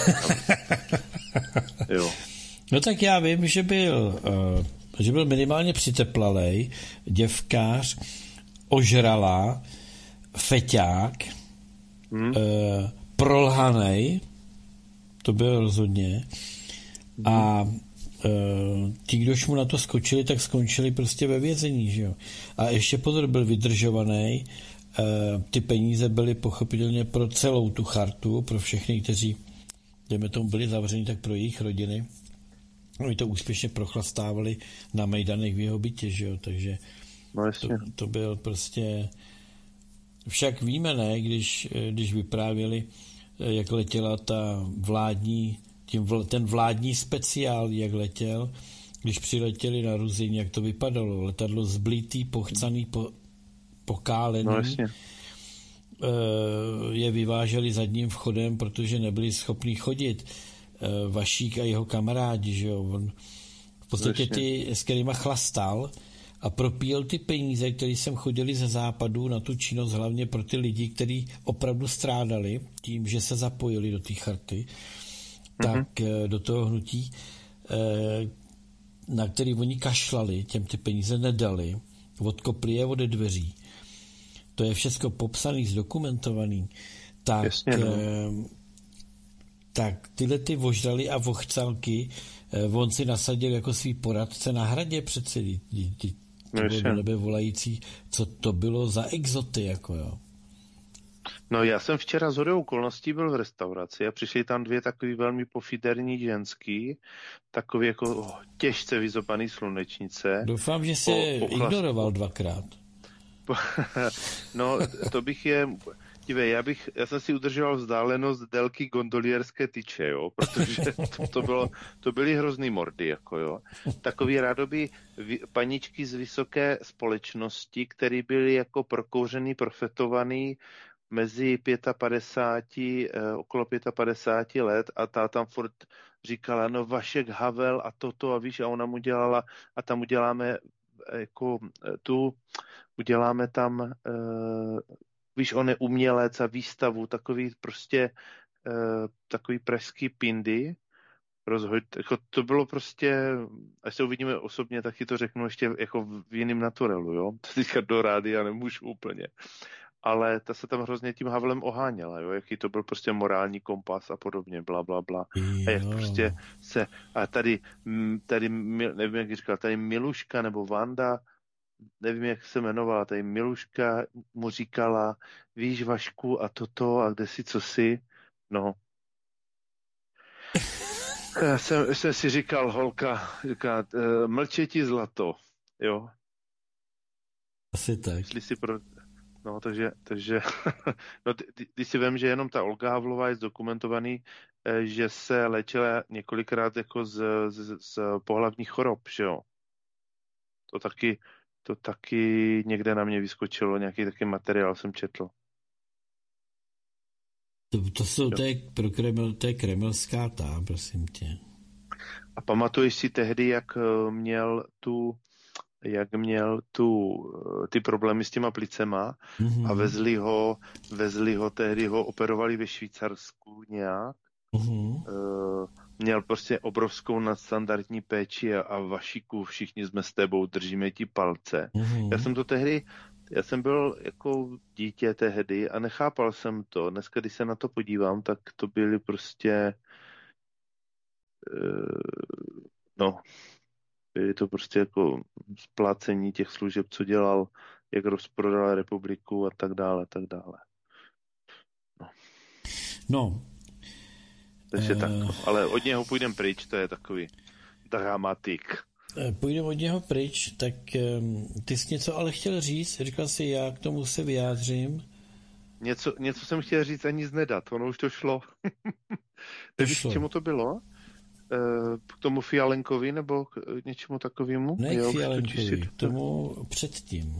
Jo. No tak já vím, že byl, uh, že byl minimálně přiteplalej, děvkář, ožralá, feťák, hmm. uh, prolhanej, to byl rozhodně, a uh, ti, kdož mu na to skočili, tak skončili prostě ve vězení, že jo. A ještě pozor, byl vydržovaný, uh, ty peníze byly pochopitelně pro celou tu chartu, pro všechny, kteří, dejme tomu, byli zavřeni, tak pro jejich rodiny. Oni to úspěšně prochlastávali na mejdanech v jeho bytě, že jo, takže no, to, to byl prostě... Však víme, ne, když, když vyprávěli, jak letěla ta vládní, tím vl, ten vládní speciál, jak letěl, když přiletěli na Ruzyň, jak to vypadalo. Letadlo zblítý, pochcaný, po, pokálený. No, jasně. Je vyváželi zadním vchodem, protože nebyli schopni chodit. Vašík a jeho kamarádi, že jo. On v podstatě ty, s kterýma chlastal a propíjel ty peníze, které sem chodili ze západu na tu činnost, hlavně pro ty lidi, kteří opravdu strádali tím, že se zapojili do té charty, mm-hmm. tak do toho hnutí, na který oni kašlali, těm ty peníze nedali, odkopli je ode dveří. To je všechno popsaný, zdokumentovaný. Tak, jasně, no. tak tyhle ty vožrali a vochcalky on si nasadil jako svý poradce na hradě přece ty, ty, to bylo do nebe volající, co to bylo za exoty, jako jo. No já jsem včera z hodou okolností byl v restauraci a přišli tam dvě takový velmi pofiderní ženský, takový jako oh, těžce vyzopaný slunečnice. Doufám, že jsi po, ignoroval dvakrát. Po, no to bych je... Dívej, já, bych, já jsem si udržoval vzdálenost délky gondolierské tyče, jo, protože to, to, bylo, to byly hrozný mordy, jako jo. Takový rádoby paničky z vysoké společnosti, které byly jako prokouřený, profetovaný mezi padesát pět, eh, okolo padesát pět let a ta tam furt říkala, no Vašek Havel a toto a víš, a ona mu dělala a tam uděláme jako tu, uděláme tam eh, víš, on je umělec a výstavu, takový prostě uh, takový pražský pindy. Rozhoď, jako to bylo prostě, až se uvidíme osobně, taky to řeknu ještě jako v jiném naturelu, jo. To teďka do rádia nemůžu úplně. Ale ta se tam hrozně tím Havlem oháněla, jo, jaký to byl prostě morální kompas a podobně, bla, bla, bla. A jak prostě se, a tady, tady, nevím, jak říkal, tady Miluška nebo Vanda, nevím, jak se jmenovala, tady Miluška mu říkala, víš, Vašku, a toto, a kde si, co si, no. Já jsem, jsem si říkal, holka, říká, mlče ti zlato, jo. Asi tak. Jestli si pro... No, takže, takže no, ty, ty, ty si vem, že jenom ta Olga Havlová je zdokumentovaný, že se léčila několikrát jako z, z, z pohlavních chorob, že jo. To taky To taky někde na mě vyskočilo, nějaký taky materiál jsem četl. To, to, jsou, to, je, pro Kreml, to je kremelská tá, prosím tě. A pamatuješ si tehdy, jak měl tu, jak měl tu, ty problémy s těma plicema mm-hmm. a vezli ho, vezli ho, tehdy ho operovali ve Švýcarsku nějak. Mm-hmm. Uh, měl prostě obrovskou nadstandardní péči a, a Vašíku, všichni jsme s tebou, držíme ti palce. Mm-hmm. Já jsem to tehdy Já jsem byl jako dítě tehdy a nechápal jsem to. Dneska, když se na to podívám, tak to byly prostě uh, no, byly to prostě jako splácení těch služeb, co dělal, jak rozprodal republiku a tak dále, a tak dále. No. No. Takže uh, tak, no. Ale od něho půjdem pryč, to je takový dramatik. Půjdeme od něho pryč, tak um, ty jsi něco ale chtěl říct, říkal jsi, já k tomu se vyjádřím. Něco, něco jsem chtěl říct a nic nedat, ono už to šlo. Nevíš, k čemu to bylo? K tomu Fialenkovi nebo k něčemu takovému? Ne k Fialenkovi, k tomu předtím.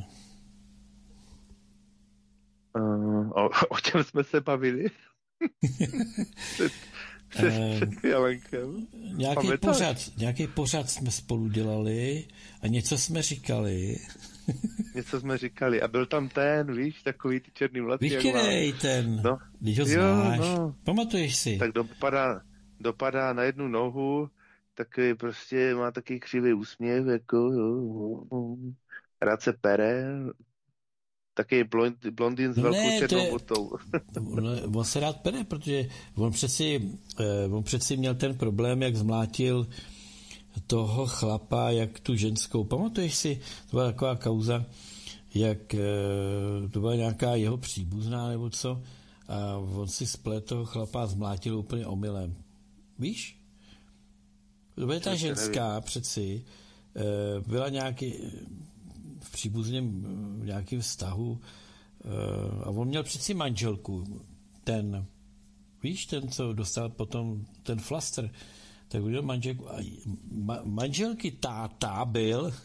Uh, o, o čem jsme se bavili? před, před, před Fialenkem. Nějaký pořad, nějaký pořad jsme spolu dělali a něco jsme říkali. Něco jsme říkali a byl tam ten, víš, takový ty černý mladý. Víš, který ten? No. Když ho znáš. Jo, no. Pamatuješ si? Tak dopadá, dopadá na jednu nohu, takový prostě má takový křivý úsměv, jako jo, rád se pere, takový blond, blondýn s no velkou ne, černou botou. On, on se rád pere, protože on přeci, on přeci měl ten problém, jak zmlátil toho chlapa, jak tu ženskou. Pamatuješ si, to byla taková kauza, jak to byla nějaká jeho příbuzná nebo co, a on si splet toho chlapa a zmlátil úplně omylem. Víš? To byla ta ženská nevím. Přeci, byla nějaký v příbuzném nějakým vztahu a on měl přeci manželku, ten, víš, ten, co dostal potom ten flaster, tak udělal manželku a ma, manželky táta byl.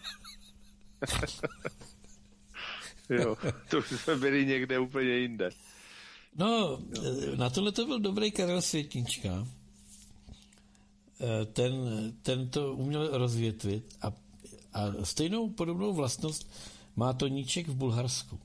Jo, to už jsme byli někde úplně jinde. No, na tohle to byl dobrý Karel Světnička. Ten, ten to uměl rozvětvit a, a stejnou podobnou vlastnost má Toníček v Bulharsku.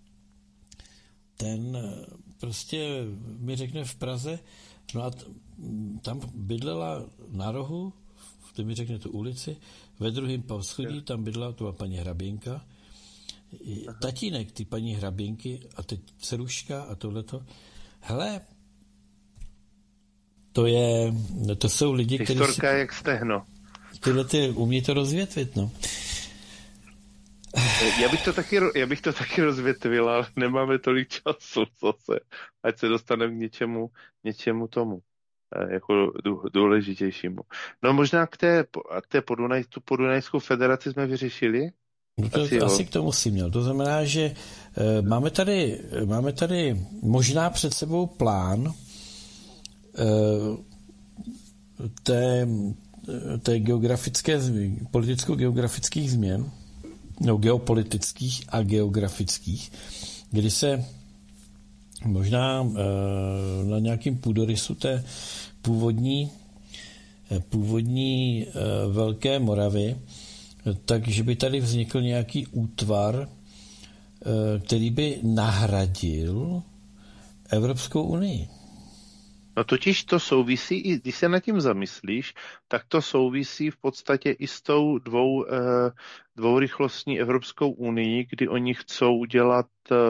Ten prostě mi řekne v Praze, no a t- tam bydlela na rohu, to mi řekne tu ulici, ve druhém poschodí tam bydlela tu paní Hraběnka, tatínek ty paní Hraběnky a teď dceruška a tohleto. Hele, to je, to jsou lidi, kteří... Historka si, jak stehno. Tyhle ty umí to rozvětvit, no. Já bych to taky, já bych to taky rozvětvil, ale nemáme tolik času zase. Ať se dostaneme k něčemu, něčemu tomu, jako důležitějšímu. No možná k té, k té podunaj, tu podunajskou federaci jsme vyřešili? No to asi, asi k tomu si měl. To znamená, že e, máme, tady, máme tady možná před sebou plán e, té, té geografické, politicko-geografických změn, no, geopolitických a geografických, kdy se možná e, na nějakým půdorysu té původní, původní e, Velké Moravy, takže by tady vznikl nějaký útvar, který by nahradil Evropskou unii. No totiž to souvisí, i když se nad tím zamyslíš, tak to souvisí v podstatě i s tou dvou, dvourychlostní Evropskou unii, kdy oni chcou udělat,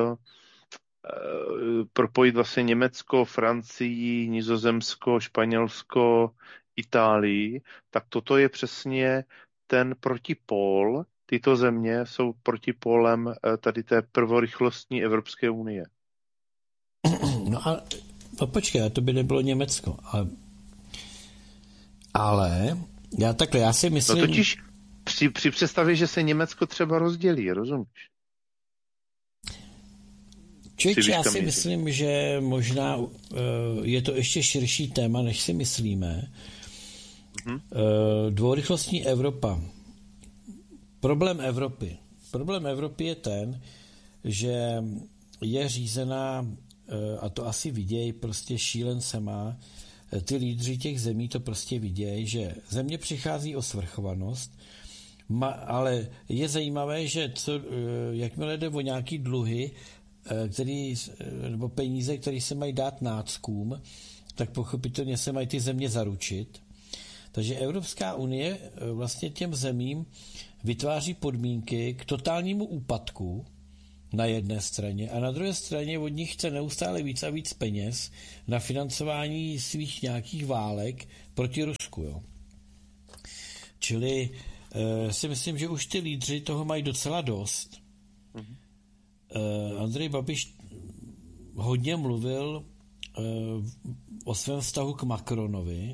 propojit vlastně Německo, Francii, Nizozemsko, Španělsko, Itálii, tak toto je přesně ten protipól, tyto země jsou protipólem tady té prvorychlostní Evropské unie. No a no počkej, to by nebylo Německo. Ale, ale já takhle, já si myslím... No totiž při, při představě, že se Německo třeba rozdělí, rozumíš? Čič, já si myslím, že možná uh, je to ještě širší téma, než si myslíme. Uh, dvourychlostní Evropa. Problém Evropy. Problém Evropy je ten, že je řízená, uh, a to asi vidějí prostě šílencema, ty lídři těch zemí to prostě vidějí, že země přichází o svrchovanost, ma, ale je zajímavé, že co, uh, jakmile jde o nějaký dluhy, uh, který, nebo peníze, které se mají dát náckům, tak pochopitelně se mají ty země zaručit. Takže Evropská unie vlastně těm zemím vytváří podmínky k totálnímu úpadku na jedné straně a na druhé straně od nich chce neustále víc a víc peněz na financování svých nějakých válek proti Rusku. Jo. Čili uh, si myslím, že už ty lídři toho mají docela dost. Mm-hmm. Uh, Andrej Babiš hodně mluvil uh, o svém vztahu k Macronovi.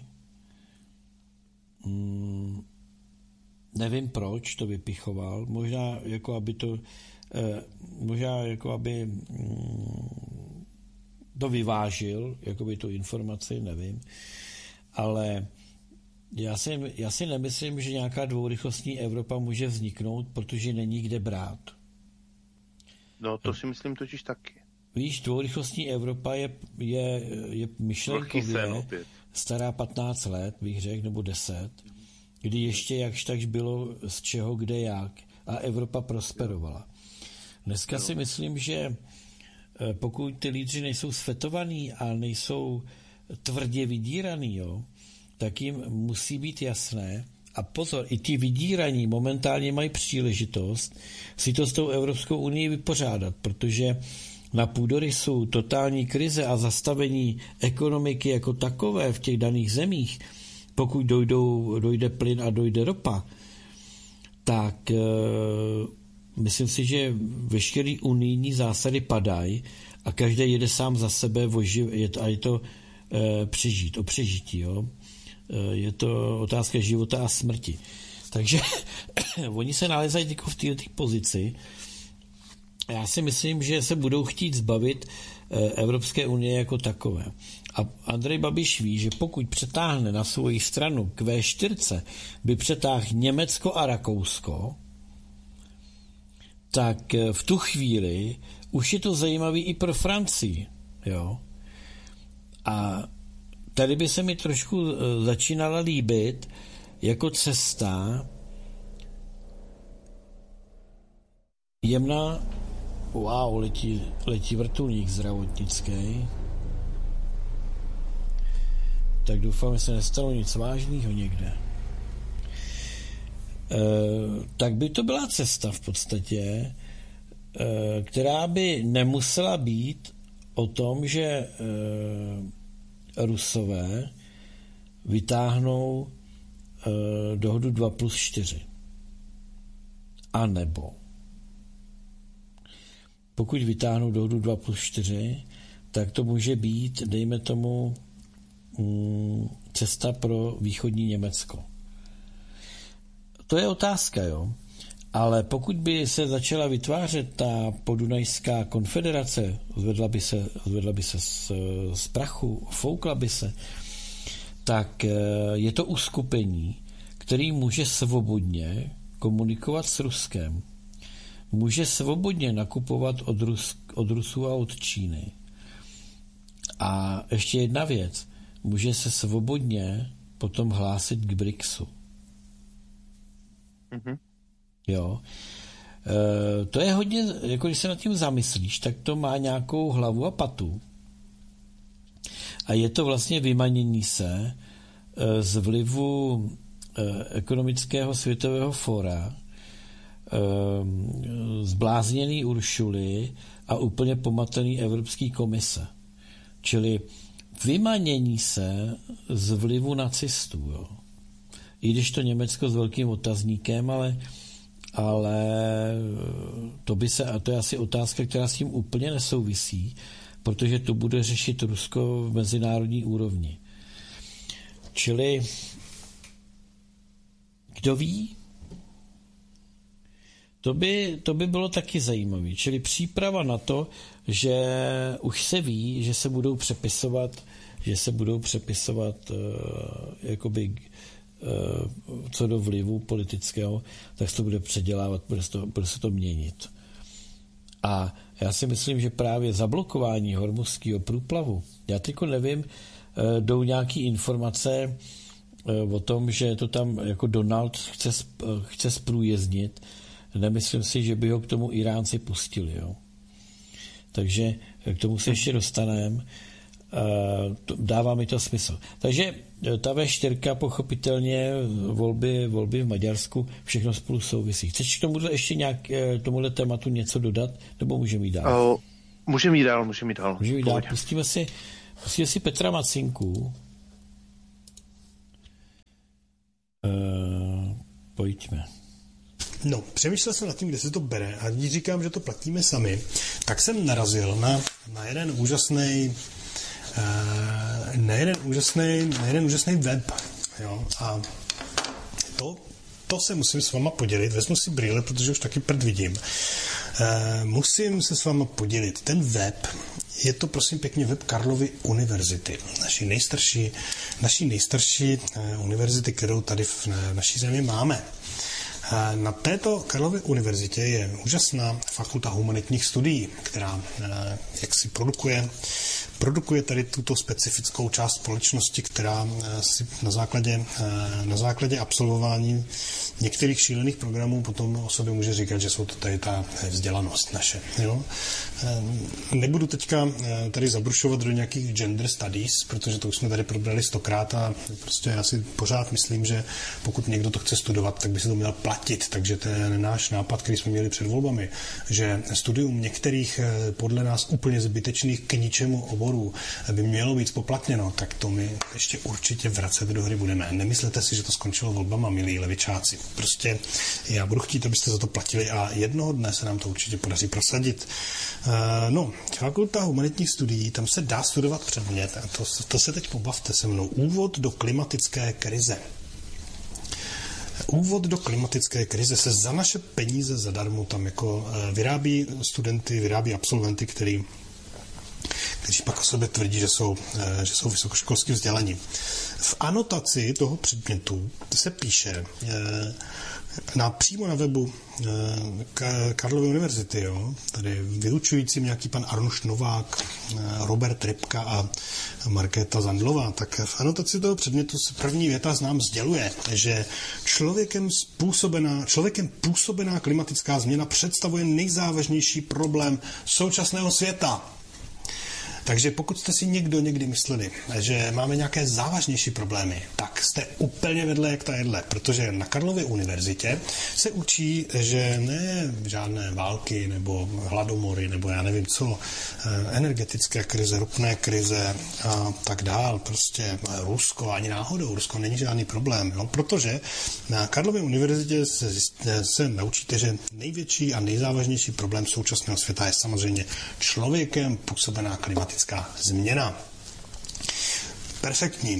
Mm, nevím, proč to vypichoval. Možná jako aby to eh, možná jako aby mm, to vyvážil, jako by tu informaci, nevím. Ale já si, já si nemyslím, že nějaká dvourychlostní Evropa může vzniknout, protože není kde brát. No, to si myslím totiž taky. Víš, dvourychlostní Evropa je, je, je myšlenkově stará patnáct let, bych řekl, nebo deset, kdy ještě jakž takž bylo z čeho, kde, jak a Evropa prosperovala. Dneska si myslím, že pokud ty lídři nejsou svetovaný a nejsou tvrdě vydíraný, jo, tak jim musí být jasné, a pozor, i ti vydíraní momentálně mají příležitost si to s tou Evropskou unii vypořádat, protože na půdorysu totální krize a zastavení ekonomiky jako takové v těch daných zemích, pokud dojdou, dojde plyn a dojde ropa, tak e, myslím si, že veškeré unijní zásady padají a každý jede sám za sebe a je to e, přežít, o přežití. Jo? E, je to otázka života a smrti. Takže oni se nalézají v této pozici. Já si myslím, že se budou chtít zbavit Evropské unie jako takové. A Andrej Babiš ví, že pokud přetáhne na svoji stranu k vé čtyři, by přetáhl Německo a Rakousko, tak v tu chvíli už je to zajímavý i pro Francii. Jo? A tady by se mi trošku začínala líbit jako cesta jemná. Wow, letí, letí vrtulník zdravotnický. Tak doufám, že se nestalo nic vážného někde. E, tak by to byla cesta v podstatě, e, která by nemusela být o tom, že e, Rusové vytáhnou e, dohodu dva plus čtyři. A nebo pokud vytáhnou dohodu dva plus čtyři, tak to může být, dejme tomu, cesta pro východní Německo. To je otázka, jo. Ale pokud by se začala vytvářet ta podunajská konfederace, zvedla by se, zvedla by se z, z prachu, foukla by se, tak je to uskupení, který může svobodně komunikovat s Ruskem. Může svobodně nakupovat od, Rus, od Rusů a od Číny. A ještě jedna věc. Může se svobodně potom hlásit k BRICSu. Mm-hmm. Jo. E, to je hodně, jako když se nad tím zamyslíš, tak to má nějakou hlavu a patu. A je to vlastně vymanění se e, z vlivu e, ekonomického světového fóra, zblázněný Uršuly a úplně pomatený Evropský komise. Čili vymanění se z vlivu nacistů. Jo. I když to Německo s velkým otazníkem, ale, ale to, by se, a to je asi otázka, která s tím úplně nesouvisí, protože to bude řešit Rusko v mezinárodní úrovni. Čili kdo ví? To by, to by bylo taky zajímavé. Čili příprava na to, že už se ví, že se budou přepisovat, že se budou přepisovat uh, jakoby uh, co do vlivu politického, tak se to bude předělávat, bude se to, bude se to měnit. A já si myslím, že právě zablokování hormuzského průplavu, já teďko nevím, uh, jdou nějaké informace uh, o tom, že to tam jako Donald chce, uh, chce zprůjezdnit. Nemyslím si, že by ho k tomu Iránci pustili. Jo. Takže k tomu se ještě dostaneme. Dává mi to smysl. Takže ta vé čtyři pochopitelně volby, volby v Maďarsku, všechno spolu souvisí. Chceš k tomu ještě nějak tomuhle tématu něco dodat, nebo můžeme jít dál? Uh, můžeme jít dál, můžeme jít dál. Můžeme jít dál. Pustíme si, pustíme si Petra Macinku. Uh, pojďme. No, přemýšlel jsem nad tím, kde se to bere, a když říkám, že to platíme sami, tak jsem narazil na, na jeden úžasný uh, na jeden úžasný na jeden úžasný web, jo, a to, to se musím s váma podělit, vezmu si brýle, protože už taky prd vidím. Uh, musím se s váma podělit. Ten web, je to prosím pěkně web Karlovy univerzity, naší nejstarší, naší nejstarší uh, univerzity, kterou tady v naší zemi máme. Na této Karlově univerzitě je úžasná fakulta humanitních studií, která jak si produkuje, produkuje tady tuto specifickou část společnosti, která si na základě, na základě absolvování některých šílených programů potom o sobě může říkat, že jsou to tady ta vzdělanost naše. Jo? Nebudu teďka tady zabrušovat do nějakých gender studies, protože to už jsme tady probrali stokrát a prostě já si pořád myslím, že pokud někdo to chce studovat, tak by se to měl platit. Takže to je náš nápad, který jsme měli před volbami, že studium některých podle nás úplně zbytečných k ničemu oborů by mělo být spoplatněno, tak to my ještě určitě vracet do hry budeme. Nemyslete si, že to skončilo volbama, milí levičáci. Prostě já budu chtít, abyste za to platili a jednoho dne se nám to určitě podaří prosadit. No, fakulta humanitních studií, tam se dá studovat předmět a to, to se teď pobavte se mnou. Úvod do klimatické krize. Úvod do klimatické krize se za naše peníze zadarmo tam jako vyrábí studenty, vyrábí absolventy, který, kteří pak o sobě tvrdí, že jsou, že jsou vysokoškolsky vzdělaní. V anotaci toho předmětu se píše na, přímo na webu Karlovy univerzity, jo, tady vyučujícím nějaký pan Arnuš Novák, Robert Rybka a Markéta Zandlová, tak v anotaci toho předmětu se první věta z nám sděluje, že člověkem způsobená, člověkem působená klimatická změna představuje nejzávažnější problém současného světa. Takže pokud jste si někdo někdy mysleli, že máme nějaké závažnější problémy, tak jste úplně vedle jak ta jedle, protože na Karlově univerzitě se učí, že ne žádné války nebo hladomory nebo já nevím co, energetické krize, ropné krize a tak dál, prostě Rusko ani náhodou, Rusko není žádný problém, jo? Protože na Karlově univerzitě se, se naučíte, že největší a nejzávažnější problém současného světa je samozřejmě člověkem působená klimatická změna. Perfektní.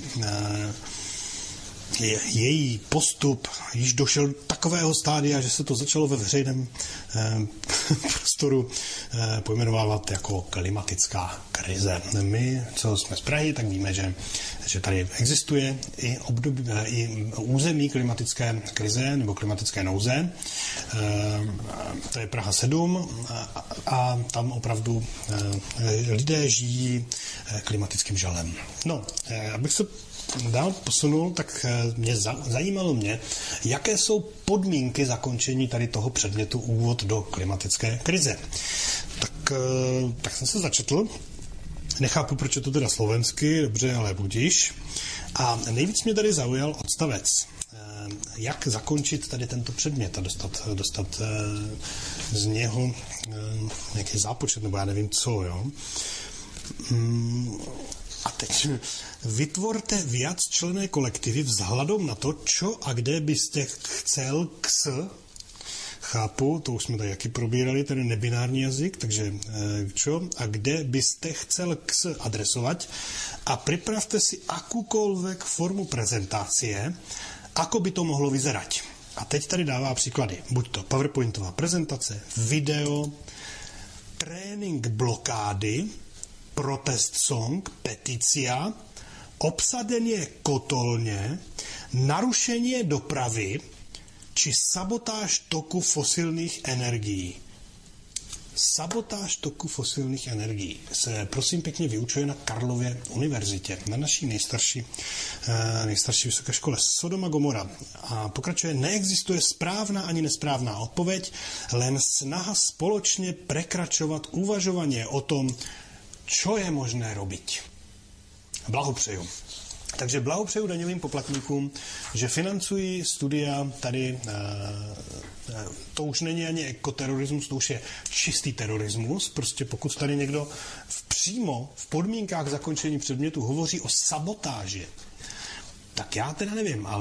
Je, její postup již došel do takového stádia, že se to začalo ve veřejném eh, prostoru eh, pojmenovávat jako klimatická krize. My, co jsme z Prahy, tak víme, že, že tady existuje i, období, eh, i území klimatické krize nebo klimatické nouze. Eh, to je Praha sedm a, a tam opravdu eh, lidé žijí eh, klimatickým žalem. No, eh, abych se dál posunul, tak mě zajímalo mě, jaké jsou podmínky zakončení tady toho předmětu úvod do klimatické krize. Tak, tak jsem se začetl. Nechápu, proč je to teda slovensky, dobře, ale budíš. A nejvíc mě tady zaujal odstavec. Jak zakončit tady tento předmět a dostat, dostat z něho nějaký zápočet, nebo já nevím co, jo. A teď vytvorte viacčlenné kolektivy vzhledem na to, čo a kde byste chcel ks. Chápu, to už jsme tady jaký probírali, ten nebinární jazyk, takže čo a kde byste chcel ks adresovat a připravte si akúkoľvek formu prezentácie, ako by to mohlo vyzerať. A teď tady dává příklady. Buď to PowerPointová prezentace, video, trénink blokády, protest song, petícia, obsadenie kotolně, narušenie dopravy či sabotáž toku fosilních energií. Sabotáž toku fosilních energií se prosím pěkně vyučuje na Karlově univerzitě, na naší nejstarší, nejstarší vysoké škole Sodoma Gomora. A pokračuje, neexistuje správná ani nesprávná odpověď, len snaha společně prekračovat uvažovanie o tom, čo je možné robiť. Blahopřeju. Takže blahopřeju daňovým poplatníkům, že financují studia tady, to už není ani ekoterorismus, to už je čistý terorismus. Prostě pokud tady někdo v přímo v podmínkách zakončení předmětu hovoří o sabotáži, tak já teda nevím, ale